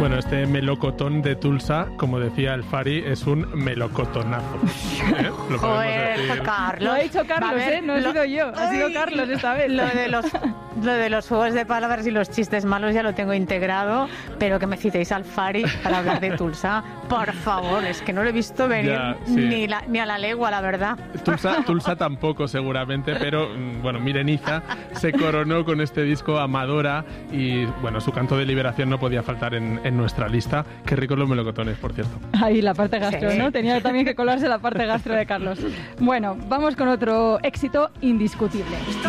Bueno, este melocotón de Tulsa, como decía el Fari, es un melocotonazo. Lo podemos Joder, decir. Carlos. Lo ha dicho Carlos, A ver, no he sido yo, ha sido Carlos esta vez. Lo de los juegos de palabras y los chistes malos ya lo tengo integrado, pero que me citéis al Fari para hablar de Tulsa, por favor, es que no lo he visto venir Ya, sí. ni a la legua, la verdad. Tulsa tampoco seguramente, pero bueno, Mireniza se coronó con este disco Amadora y bueno, su canto de liberación no podía faltar en nuestra lista. Qué ricos los melocotones, por cierto. Ahí la parte gastro, Sí. ¿no? Tenía también que colarse la parte gastro de Carlos. Bueno, vamos con otro éxito indiscutible.